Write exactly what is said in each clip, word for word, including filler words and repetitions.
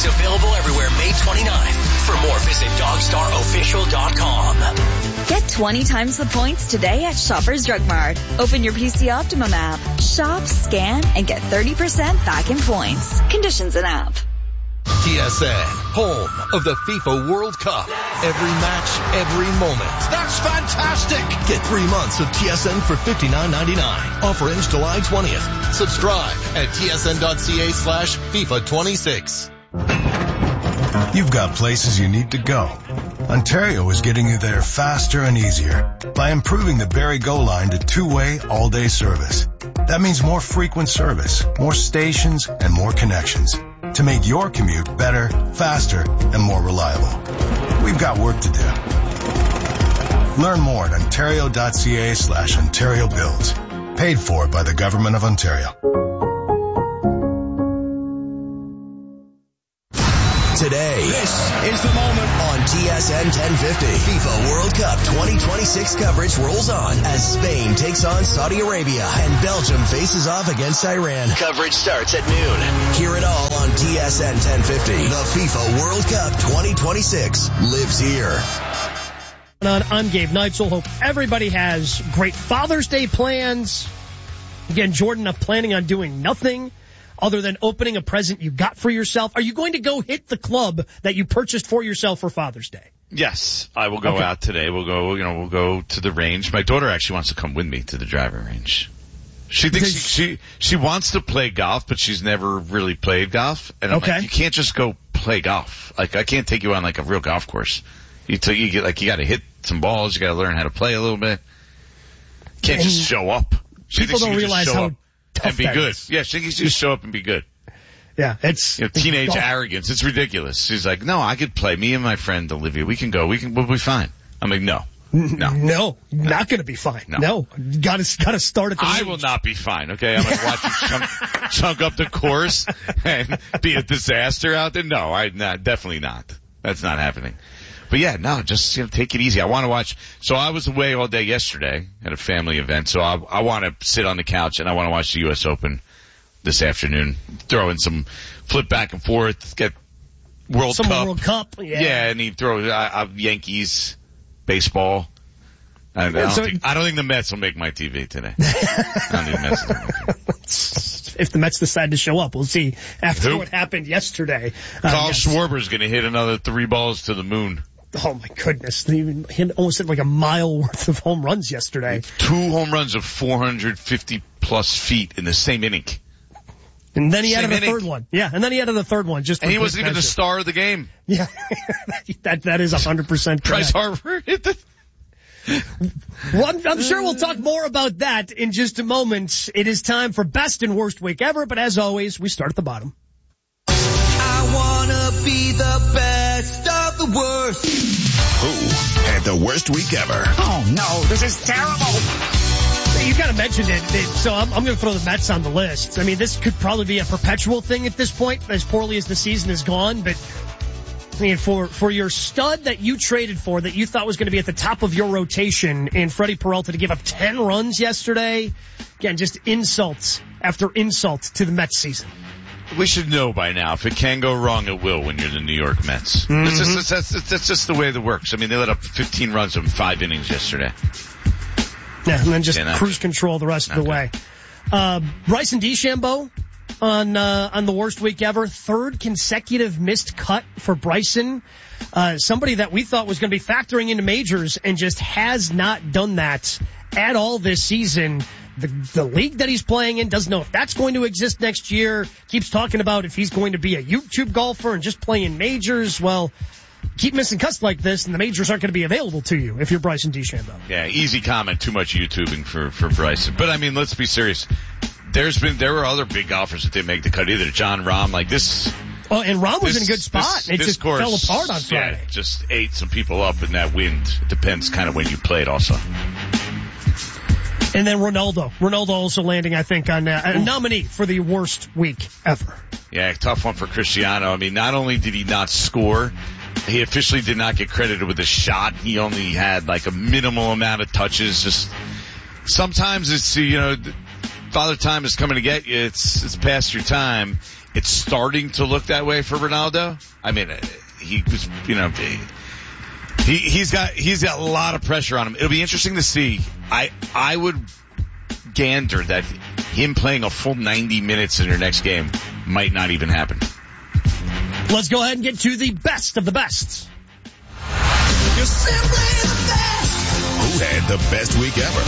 Available everywhere May twenty-ninth. For more, visit dog star official dot com. Get twenty times the points today at Shoppers Drug Mart. Open your P C Optimum app. Shop, scan, and get thirty percent back in points. Conditions in app. T S N, home of the FIFA World Cup. Every match, every moment. That's fantastic! Get three months of T S N for fifty-nine ninety-nine. Offer ends July twentieth. Subscribe at tsn.ca slash FIFA 26. You've got places you need to go. Ontario is getting you there faster and easier by improving the Barrie Go line to two-way all-day service. That means more frequent service, more stations, and more connections to make your commute better, faster, and more reliable. We've got work to do. Learn more at ontario.ca slash Ontario Builds. Paid for by the Government of Ontario. Today, this is the moment on T S N ten fifty. FIFA World Cup twenty twenty-six coverage rolls on as Spain takes on Saudi Arabia and Belgium faces off against Iran. Coverage starts at noon. Hear it all on T S N ten fifty. The FIFA World Cup twenty twenty-six lives here. I'm Gabe Neitzel. Hope everybody has great Father's Day plans. Again, Jordan, I'm planning on doing nothing other than opening a present you got for yourself. Are you going to go hit the club that you purchased for yourself for Father's Day? Yes, I will go okay. out today. We'll go, you know, we'll go to the range. My daughter actually wants to come with me to the driving range. She thinks she, she, she wants to play golf, but she's never really played golf. And I'm okay. like, you can't just go play golf. Like, I can't take you on like a real golf course. You, t- you get, like, you gotta hit some balls. You gotta learn how to play a little bit. You can't and just show up. She people thinks don't you realize just show how up tough and be that good. is. Yeah, she thinks you just show up and be good. Yeah, it's you know, teenage golf. arrogance. It's ridiculous. She's like, no, I could play. Me and my friend Olivia, we can go. We can. We'll be fine. I'm like, no, no, no, not going to be fine. No, no. got to got to start at the. I range. will not be fine. Okay, I'm going to watch you chunk, chunk up the course and be a disaster out there. No, I not definitely not. That's not happening. But yeah, no, just you know, take it easy. I want to watch. So I was away all day yesterday at a family event. So I, I want to sit on the couch and I want to watch the U S Open this afternoon. Throw in some flip back and forth, get World some Cup. World Cup, yeah. Yeah, and he throw uh, uh, Yankees baseball. I, I, don't so, think, I don't think the Mets will make my T V today. I don't think the Mets will make my T V. If the Mets decide to show up, we'll see after Who? what happened yesterday. Carl uh, yes. Schwarber's going to hit another three balls to the moon. Oh my goodness. He hit, almost hit like a mile worth of home runs yesterday. Two home runs of four hundred fifty plus feet in the same inning. And then he Same added a inning. thord one. Yeah, and then he added a third one. Just And he for wasn't even the measure. star of the game. Yeah, that that is one hundred percent Bryce correct. Harper hit the... Well, I'm, I'm sure we'll talk more about that in just a moment. It is time for best and worst week ever, but as always, we start at the bottom. I wanna be the best of the worst. Who had the worst week ever? Oh no, this is terrible. You kind of mentioned it, so I'm, I'm going to throw the Mets on the list. I mean, this could probably be a perpetual thing at this point, as poorly as the season has gone. But I mean, for for your stud that you traded for, that you thought was going to be at the top of your rotation, and Freddie Peralta to give up ten runs yesterday, again, just insults after insult to the Mets season. We should know by now. If it can go wrong, it will when you're the New York Mets. Mm-hmm. That's, just, that's, that's just the way that works. I mean, they let up fifteen runs in five innings yesterday. Yeah, and then just yeah, cruise good. control the rest not of the good. way. Uh, Bryson DeChambeau on, uh, on the worst week ever. Third consecutive missed cut for Bryson. Uh, somebody that we thought was going to be factoring into majors and just has not done that at all this season. The, the league that he's playing in doesn't know if that's going to exist next year. Keeps talking about if he's going to be a YouTube golfer and just play in majors. Well, keep missing cuts like this, and the majors aren't going to be available to you if you're Bryson DeChambeau. Yeah, easy comment. Too much YouTubing for, for Bryson. But I mean, let's be serious. There's been, there were other big golfers that didn't make the cut either. John Rahm, like this. Oh, and Rahm was this, in a good spot. This, it this just course, fell apart on Friday. Yeah, just ate some people up in that wind. It depends kind of when you played also. And then Ronaldo. Ronaldo also landing, I think, on uh, a nominee for the worst week ever. Yeah, tough one for Cristiano. I mean, not only did he not score, he officially did not get credited with a shot. He only had like a minimal amount of touches. Just sometimes it's, you know, Father Time is coming to get you. It's, it's past your time. it's starting to look that way for Ronaldo. I mean, he was, you know, he, he's got, he's got a lot of pressure on him. It'll be interesting to see. I, I would gander that him playing a full ninety minutes in your next game might not even happen. Let's go ahead and get to the best of the best. You're simply the best. Who had the best week ever?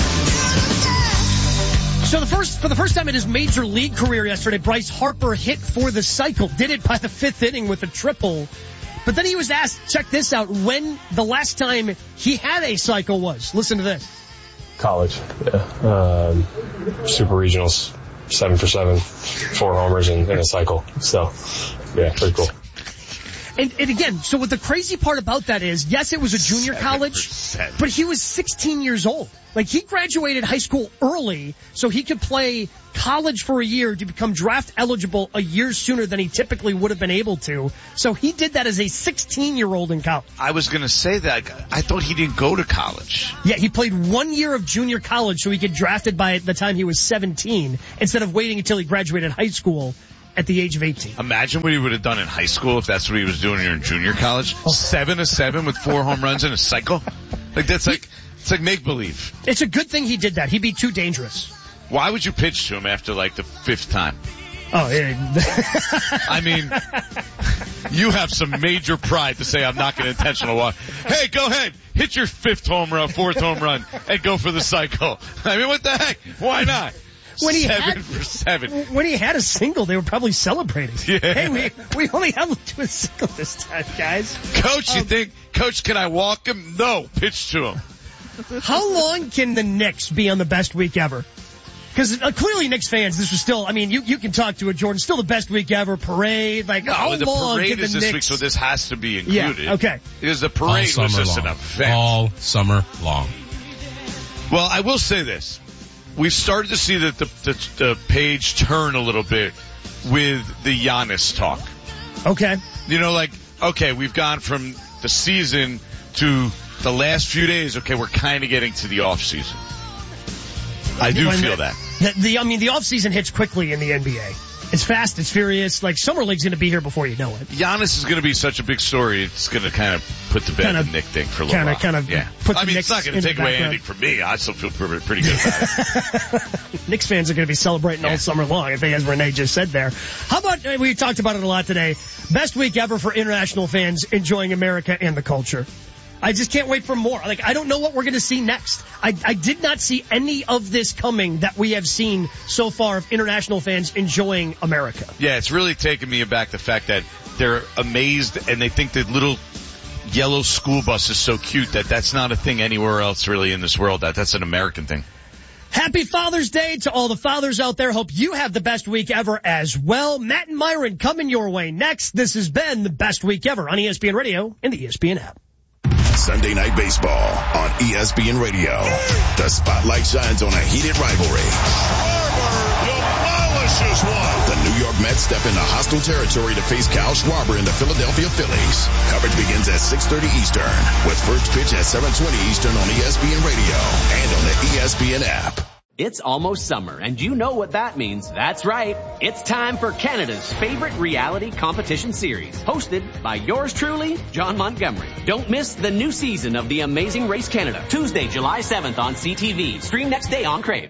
So the first, for the first time in his major league career yesterday, Bryce Harper hit for the cycle. Did it by the fifth inning with a triple. But then he was asked, check this out, when the last time he had a cycle was. Listen to this. College, yeah. Um, super regionals, seven for seven, four homers in, in a cycle. So, yeah, pretty cool. And, and again, so what the crazy part about that is, yes, it was a junior college, but he was sixteen years old. Like, he graduated high school early so he could play college for a year to become draft eligible a year sooner than he typically would have been able to. So he did that as a sixteen-year-old in college. I was going to say that. I thought he didn't go to college. Yeah, he played one year of junior college so he could get drafted by the time he was seventeen instead of waiting until he graduated high school at the age of eighteen. Imagine what he would have done in high school if that's what he was doing here in junior college. Oh. Seven to seven with four home runs in a cycle. Like, that's like, it's like make-believe. It's a good thing he did that. He'd be too dangerous. Why would you pitch to him after like the fifth time? Oh, yeah. I mean, you have some major pride to say I'm not going to intentional walk. Hey, go ahead. Hit your fifth home run, fourth home run, and go for the cycle. I mean, what the heck? Why not? When he seven had, for seven. When he had a single, they were probably celebrating. Yeah. Hey, we we only have him to a single this time, guys. Coach, um, you think, Coach, can I walk him? No, pitch to him. How long can the Knicks be on the best week ever? Because uh, clearly Knicks fans, this was still, I mean, you you can talk to it, Jordan, still the best week ever, parade, like, no, how the long parade can the is this Knicks... week, so this has to be included. Yeah, okay. Because the parade was just long. An event. All summer long. Well, I will say this. We've started to see that the, the, the page turn a little bit with the Giannis talk. Okay. You know, like, okay, we've gone from the season to the last few days. Okay, we're kind of getting to the off season. I do when feel the, that. The, the, I mean, the off season hits quickly in the N B A. It's fast, it's furious. Like, Summer League's going to be here before you know it. Giannis is going to be such a big story. It's going to kind of put to bed kind of, the Nick thing for a little kinda, while. Kind of, yeah. Put I mean, Knicks it's not going to take away anything from me. I still feel pretty good about it. Knicks fans are going to be celebrating yeah. all summer long, I think, as Renee just said there. How about, we talked about it a lot today, best week ever for international fans enjoying America and the culture. I just can't wait for more. Like, I don't know what we're going to see next. I, I did not see any of this coming that we have seen so far of international fans enjoying America. Yeah, it's really taken me aback, the fact that they're amazed and they think that little yellow school bus is so cute that that's not a thing anywhere else really in this world. That That's an American thing. Happy Father's Day to all the fathers out there. Hope you have the best week ever as well. Matt and Myron coming your way next. This has been the best week ever on E S P N Radio and the E S P N app. Sunday Night Baseball on E S P N Radio. The spotlight shines on a heated rivalry. Schwarber demolishes one. The New York Mets step into hostile territory to face Kyle Schwarber and the Philadelphia Phillies. Coverage begins at six thirty Eastern with first pitch at seven twenty Eastern on E S P N Radio and on the E S P N app. It's almost summer, and you know what that means. That's right. It's time for Canada's favorite reality competition series, hosted by yours truly, John Montgomery. Don't miss the new season of The Amazing Race Canada, Tuesday, July seventh on C T V. Stream next day on Crave.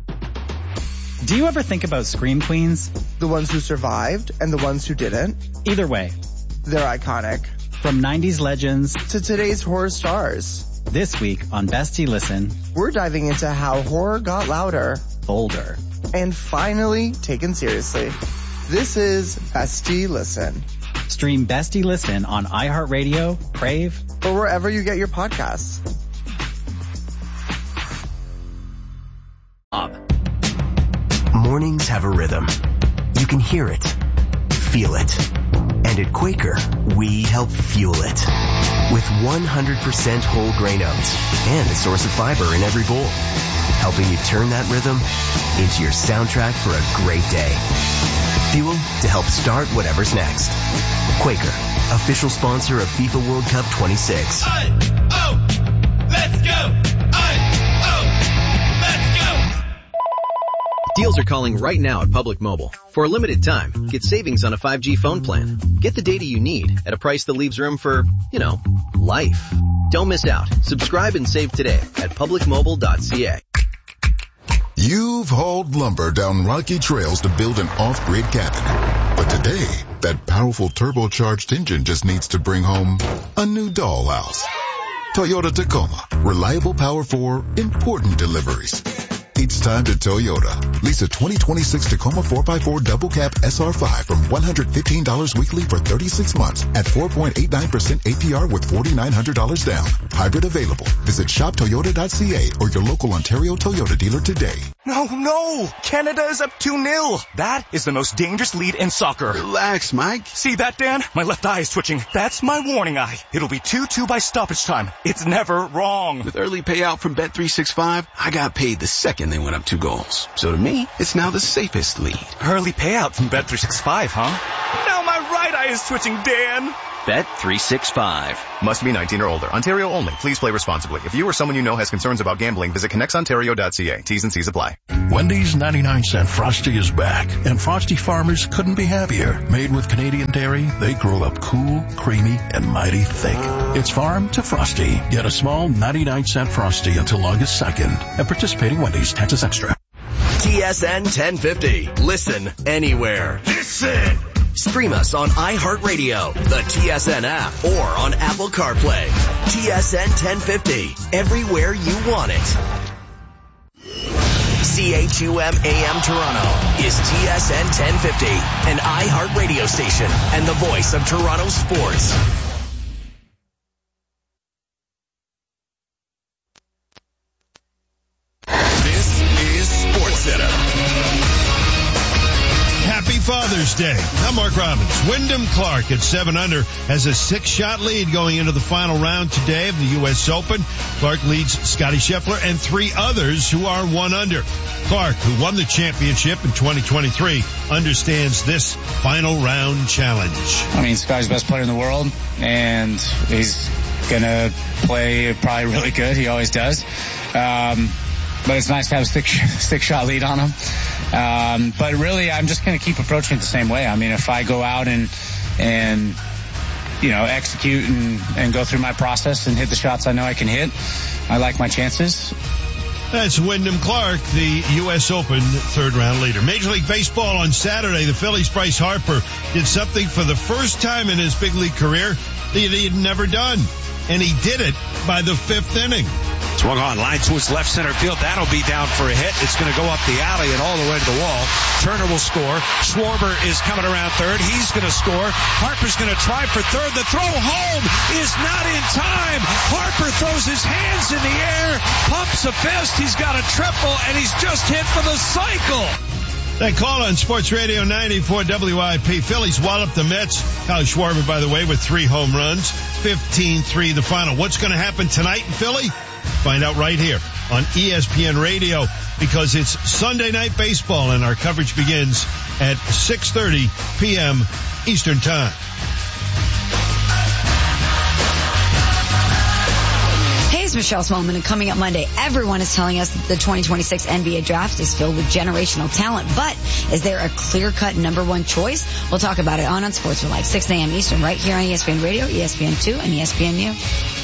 Do you ever think about Scream Queens? The ones who survived and the ones who didn't? Either way, they're iconic. From nineties legends to today's horror stars. This week on Bestie Listen, we're diving into how horror got louder, bolder, and finally taken seriously. This is Bestie Listen. Stream Bestie Listen on iHeartRadio, Crave, or wherever you get your podcasts. Mornings have a rhythm. You can hear it, feel it. And at Quaker, we help fuel it. With one hundred percent whole grain oats and a source of fiber in every bowl. Helping you turn that rhythm into your soundtrack for a great day. Fuel to help start whatever's next. Quaker, official sponsor of FIFA World Cup twenty-six. I, oh, let's go! I, oh, let's go! Deals are calling right now at Public Mobile. For a limited time, get savings on a five G phone plan. Get the data you need at a price that leaves room for, you know, life. Don't miss out. Subscribe and save today at public mobile dot c a. You've hauled lumber down rocky trails to build an off-grid cabin. But today, that powerful turbocharged engine just needs to bring home a new dollhouse. Toyota Tacoma. Reliable power for important deliveries. It's time to Toyota. Lease a twenty twenty-six Tacoma four by four double cab S R five from one hundred fifteen dollars weekly for thirty-six months at four point eight nine percent A P R with four thousand nine hundred dollars down. Hybrid available. Visit shop toyota dot c a or your local Ontario Toyota dealer today. No, no! Canada is up two nil. That is the most dangerous lead in soccer. Relax, Mike. See that, Dan? My left eye is twitching. That's my warning eye. It'll be two two by stoppage time. It's never wrong. With early payout from Bet three sixty-five, I got paid the second they went up two goals. So to me, it's now the safest lead. Early payout from Bet three sixty-five, huh? Now my right eye is twitching, Dan. Bet three sixty-five. Must be nineteen or older. Ontario only. Please play responsibly. If you or someone you know has concerns about gambling, visit connects ontario dot c a. T's and C's apply. Wendy's ninety-nine cent Frosty is back, and Frosty farmers couldn't be happier. Made with Canadian dairy, they grow up cool, creamy, and mighty thick. It's farm to Frosty. Get a small ninety-nine cent Frosty until August second. At participating Wendy's, taxes extra. T S N ten fifty. Listen anywhere. Listen! Stream us on iHeartRadio, the T S N app, or on Apple CarPlay. T S N ten fifty. Everywhere you want it. C H U M A M Toronto is T S N ten fifty, an iHeartRadio station and the voice of Toronto sports. This is SportsCenter. Happy Father's Day. I'm Mark Robbins. Wyndham Clark at seven under has a six-shot lead going into the final round today of the U S Open. Clark leads Scottie Scheffler and three others who are one under. Clark, who won the championship in twenty twenty-three, understands this final round challenge. I mean, Scottie's the best player in the world, and he's going to play probably really good. He always does. Um, but it's nice to have a six, six shot lead on him. Um, but really, I'm just going to keep approaching it the same way. I mean, if I go out and, and, you know, execute and, and go through my process and hit the shots I know I can hit, I like my chances. That's Wyndham Clark, the U S Open third round leader. Major League Baseball on Saturday, the Phillies' Bryce Harper did something for the first time in his big league career that he had never done. And he did it by the fifth inning. Swung on, line towards left center field. That'll be down for a hit. It's going to go up the alley and all the way to the wall. Turner will score. Schwarber is coming around third. He's going to score. Harper's going to try for third. The throw home is not in time. Harper throws his hands in the air, pumps a fist. He's got a triple, and he's just hit for the cycle. That call on Sports Radio ninety-four W I P. Phillies walloped the Mets. Kyle Schwarber, by the way, with three home runs. fifteen three the final. What's going to happen tonight in Philly? Find out right here on E S P N Radio, because it's Sunday Night Baseball and our coverage begins at six thirty p.m. Eastern Time. Hey, it's Michelle Smallman, and coming up Monday, everyone is telling us that the twenty twenty-six N B A draft is filled with generational talent, but is there a clear-cut number one choice? We'll talk about it on On Sports for Life, six a.m. Eastern, right here on E S P N Radio, E S P N two, and E S P N U.